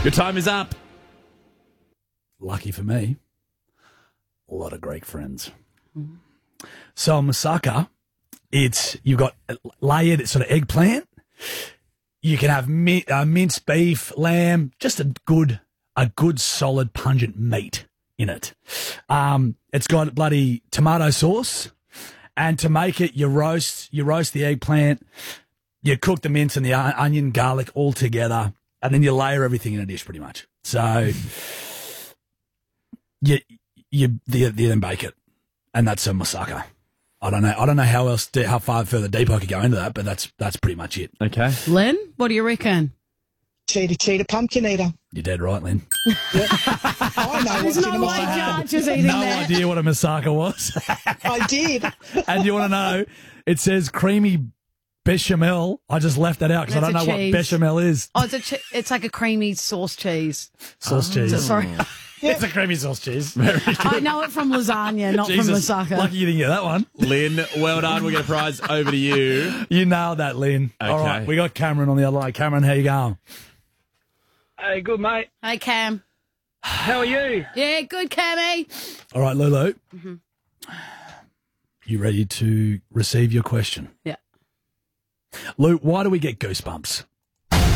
Your time is up. Lucky for me, a lot of Greek friends. So moussaka, you've got layered sort of eggplant. You can have minced beef, lamb, just a good solid pungent meat in it. It's got bloody tomato sauce, and to make it, you roast the eggplant, you cook the mince and the onion, garlic all together, and then you layer everything in a dish pretty much. So you then bake it, and that's a moussaka. I don't know how far further deep I could go into that, but that's pretty much it. Okay. Lynn, what do you reckon? Cheetah, pumpkin eater. You're dead right, Lynn. I know There's what's no in a way moussaka. Jarge is eating No that. idea what a moussaka was. I did. And you want to know, it says creamy bechamel. I just left that out because I That's don't a know what cheese. bechamel is. Oh, it's like a creamy sauce cheese. Sauce cheese. Sorry. It's a creamy sauce cheese. I know it from lasagna, not Jesus, from moussaka. lucky you didn't get that one. Lynn, well done. We'll get a prize over to you. You nailed that, Lynn. All Okay. right, we got Cameron on the other line. Cameron, how you going? Hey, good mate. Hey, Cam. How are you? Yeah, good, Cammy. All right, Lulu. You ready to receive your question? Yeah. Lou, why do we get goosebumps?